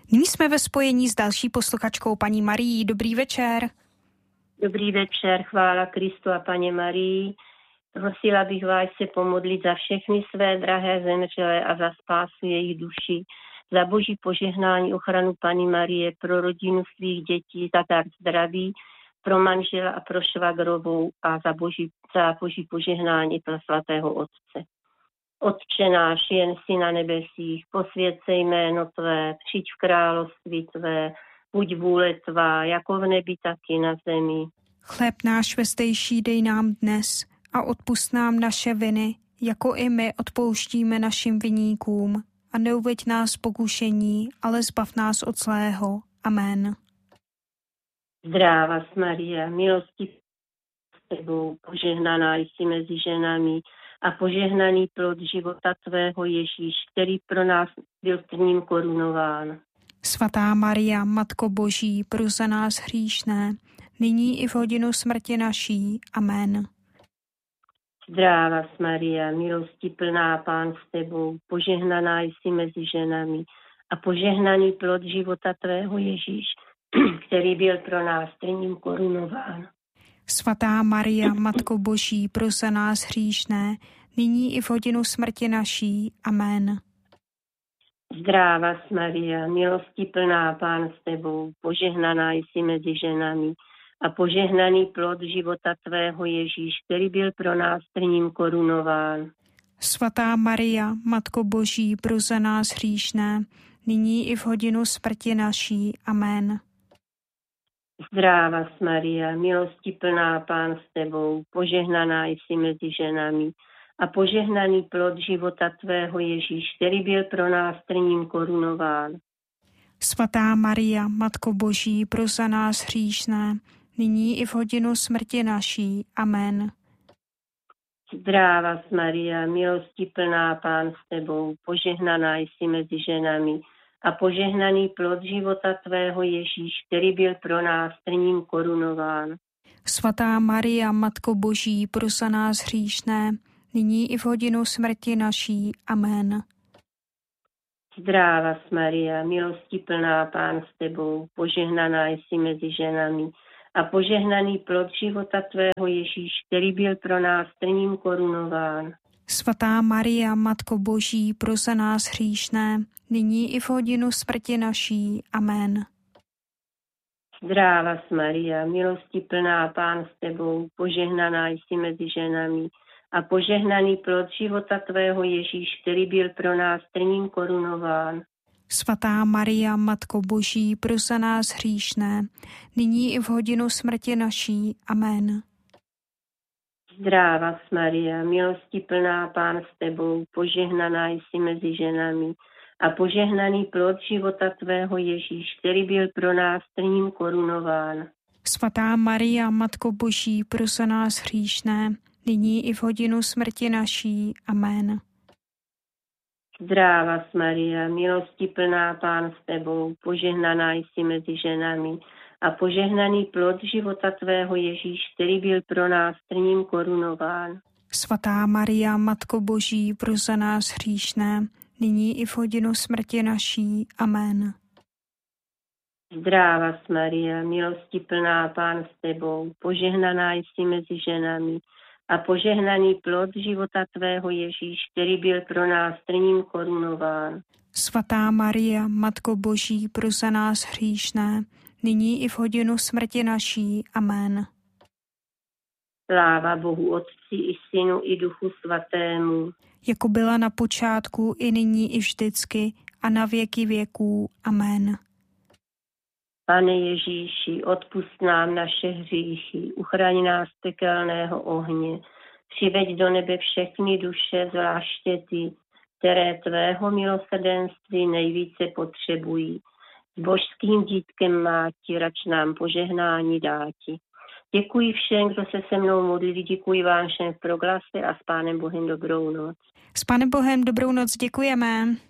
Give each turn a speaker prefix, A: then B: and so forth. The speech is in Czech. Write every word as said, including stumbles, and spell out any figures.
A: Nyní jsme ve spojení s další posluchačkou paní Marií. Dobrý večer.
B: Dobrý večer, chvála Kristu a Paně Marii. Prosila bych vás se pomodlit za všechny své drahé zemřelé a za spásu jejich duší, za boží požehnání, ochranu Panny Marie, pro rodinu svých dětí, za dar zdraví, pro manžela a pro švagrovou a za boží, za boží požehnání pro svatého Otce. Otče náš, jen si na nebesích, posvěd se jméno Tvé, přijď v království Tvé, buď vůle Tvá, jako v nebi, tak i na zemi.
A: Chléb náš vezdejší dej nám dnes a odpusť nám naše viny, jako i my odpouštíme našim viníkům. A neuveď nás pokušení, ale zbav nás od zlého. Amen.
B: Zdráva Maria, milosti s Tebou, požehnaná jsi mezi ženami a požehnaný plod života Tvého Ježíš, který pro nás byl trním korunován.
A: Svatá Maria, Matko Boží, pros za nás hříšné, nyní i v hodinu smrti naší. Amen.
B: Zdráva Maria, milosti plná, Pán s Tebou, požehnaná jsi mezi ženami a požehnaný plod života Tvého Ježíš, který byl pro nás trním korunován.
A: Svatá Maria, Matko Boží, pros za nás hříšné, nyní i v hodinu smrti naší. Amen.
B: Zdráva Maria, milosti plná, Pán s Tebou, požehnaná jsi mezi ženami a požehnaný plod života Tvého Ježíš, který byl pro nás trním korunován.
A: Svatá Maria, Matko Boží, pros za nás hříšné, nyní i v hodinu smrti naší. Amen.
B: Zdráva Maria, milosti plná, Pán s Tebou, požehnaná jsi mezi ženami a požehnaný plod života Tvého Ježíš, který byl pro nás trním korunován.
A: Svatá Maria, Matko Boží, pros za nás hříšné, nyní i v hodinu smrti naší. Amen.
B: Zdráva Maria, milosti plná, Pán s Tebou, požehnaná jsi mezi ženami a požehnaný plod života Tvého Ježíš, který byl pro nás trním korunován.
A: Svatá Maria, Matko Boží, pros za nás hříšné, nyní i v hodinu smrti naší. Amen.
B: Zdráva Maria, milosti plná, Pán s Tebou, požehnaná jsi mezi ženami a požehnaný plod života Tvého Ježíš, který byl pro nás trním korunován.
A: Svatá Maria, Matko Boží, pros za nás hříšné, nyní i v hodinu smrti naší. Amen.
B: Zdráva Maria, milosti plná, Pán s Tebou, požehnaná jsi mezi ženami a požehnaný plod života Tvého Ježíš, který byl pro nás trním korunován.
A: Svatá Maria, Matko Boží, pros za nás hříšné, nyní i v hodinu smrti naší. Amen.
B: Zdráva Maria, milosti plná, Pán s Tebou, požehnaná jsi mezi ženami a požehnaný plod života Tvého Ježíš, který byl pro nás trním korunován.
A: Svatá Maria, Matko Boží, pros za nás hříšné, nyní i v hodinu smrti naší. Amen.
B: Zdráva Maria, milosti plná, Pán s Tebou, požehnaná jsi mezi ženami a požehnaný plod života Tvého Ježíš, který byl pro nás trním korunován.
A: Svatá Maria, Matko Boží, pros za nás hříšné, nyní i v hodinu smrti naší. Amen.
B: Zdráva Maria, milosti plná, Pán s Tebou, požehnaná jsi mezi ženami a požehnaný plod života Tvého Ježíš, který byl pro nás trním korunován.
A: Svatá Maria, Matko Boží, pros za nás hříšné, nyní i v hodinu smrti naší. Amen.
B: Sláva Bohu Otci i Synu i Duchu Svatému.
A: Jako byla na počátku, i nyní, i vždycky, a na věky věků. Amen.
B: Pane Ježíši, odpusť nám naše hříchy, uchraň nás z pekelného ohně, přiveď do nebe všechny duše, zvláště ty, které Tvého milosrdenství nejvíce potřebují. S božským dítkem máti, rač nám požehnání dáti. Děkuji všem, kdo se se mnou modlili, děkuji vám všem v proglase a s Pánem Bohem dobrou noc.
A: S Pánem Bohem dobrou noc, děkujeme.